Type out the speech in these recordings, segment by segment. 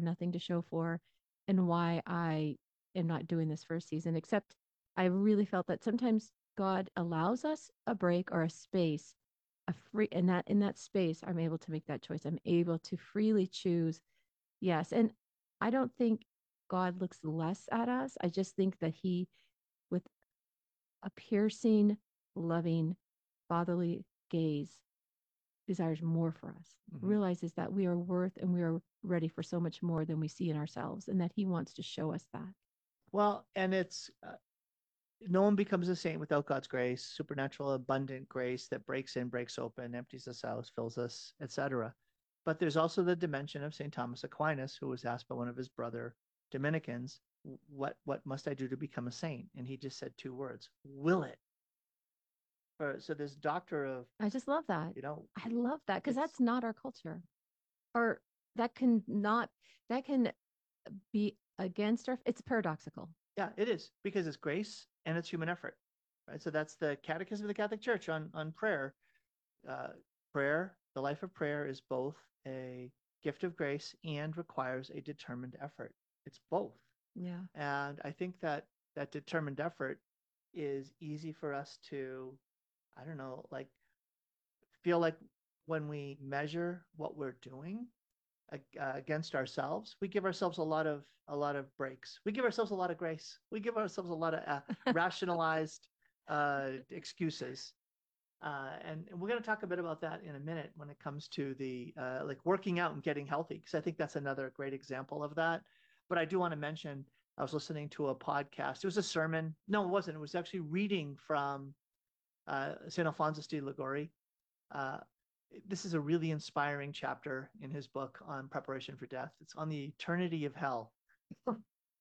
nothing to show for, and why I am not doing this for a season. Except I really felt that sometimes God allows us a break or a space, a free, and that in that space, I'm able to make that choice. I'm able to freely choose. Yes. And I don't think God looks less at us. I just think that He, with a piercing, loving, fatherly gaze, desires more for us, realizes that we are worth and we are ready for so much more than we see in ourselves, and that He wants to show us that. Well, and it's no one becomes a saint without God's grace, supernatural, abundant grace that breaks in, breaks open, empties us out, fills us, etc. But there's also the dimension of St. Thomas Aquinas, who was asked by one of his brother Dominicans, what must I do to become a saint? And he just said two words: will it. So this doctor of, I just love that. you know, I love that because it's that's not our culture, or that can not, that can be against our, it's paradoxical. yeah, it is, because it's grace and it's human effort, right? So that's the Catechism of the Catholic Church on prayer. Uh, Prayer, the life of prayer, is both a gift of grace and requires a determined effort. It's both. Yeah. And I think that that determined effort is easy for us to, I don't know, like feel like when we measure what we're doing against ourselves, we give ourselves a lot of breaks. We give ourselves a lot of grace. We give ourselves a lot of rationalized excuses. And we're going to talk a bit about that in a minute when it comes to the like working out and getting healthy, because I think that's another great example of that. But I do want to mention, I was listening to a podcast. It was a sermon. No, it wasn't. It was actually reading from St. Alphonsus de Liguori. Uh, this is a really inspiring chapter in his book on preparation for death. It's on the eternity of hell. I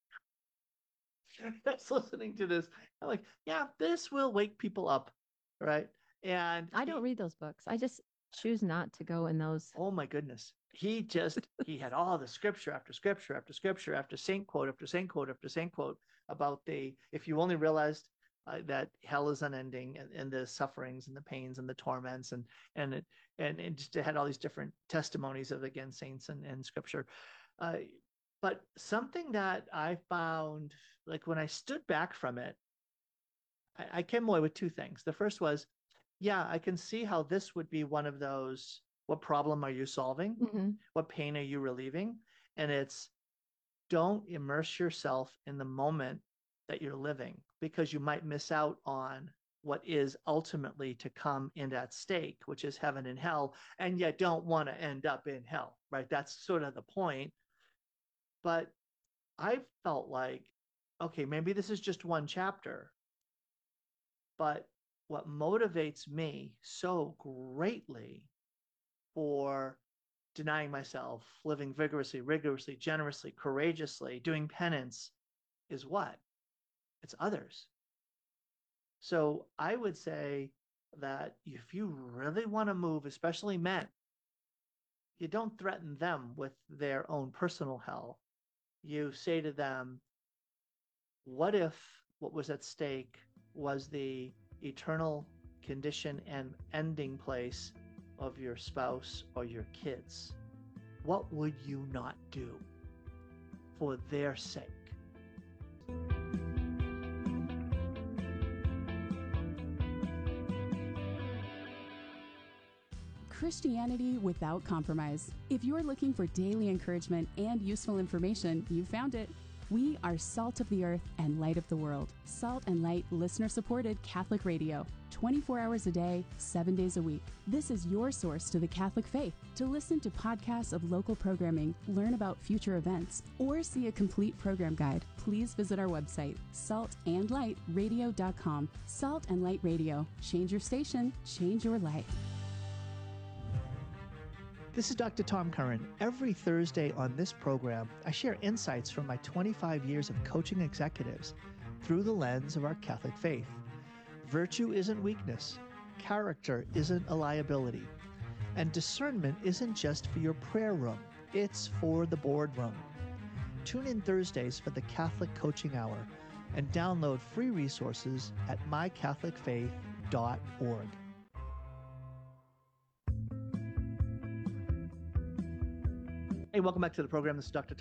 was listening to this. I'm like, yeah, this will wake people up, right? And I don't read those books. I just choose not to go in those. oh my goodness, he had all the scripture after scripture after scripture after saint quote after saint quote after saint quote about the, if you only realized that hell is unending, and the sufferings and the pains and the torments, and it and just had all these different testimonies of, again, saints and scripture. uh, but something that I found, like when I stood back from it, I came away with two things. The first was, yeah, I can see how this would be one of those, what problem are you solving? Mm-hmm. What pain are you relieving? And it's, don't immerse yourself in the moment that you're living, because you might miss out on what is ultimately to come in at stake, which is heaven and hell, and yet don't want to end up in hell, right? That's sort of the point. But I felt like, okay, maybe this is just one chapter, but what motivates me so greatly for denying myself, living vigorously, rigorously, generously, courageously, doing penance, is what? It's others. So I would say that if you really want to move, especially men, you don't threaten them with their own personal hell. You say to them, what if what was at stake was the eternal condition and ending place of your spouse or your kids? What would you not do for their sake? Christianity without compromise. If you're looking for daily encouragement and useful information, you found it. We are Salt of the Earth and Light of the World. Salt and Light, listener-supported Catholic radio. 24 hours a day, 7 days a week. This is your source to the Catholic faith. To listen to podcasts of local programming, learn about future events, or see a complete program guide, please visit our website, saltandlightradio.com. Salt and Light Radio. Change your station, change your life. This is Dr. Tom Curran. Every Thursday on this program, I share insights from my 25 years of coaching executives through the lens of our Catholic faith. Virtue isn't weakness. Character isn't a liability. And discernment isn't just for your prayer room. It's for the boardroom. Tune in Thursdays for the Catholic Coaching Hour and download free resources at mycatholicfaith.org. Hey, welcome back to the program. This is Dr.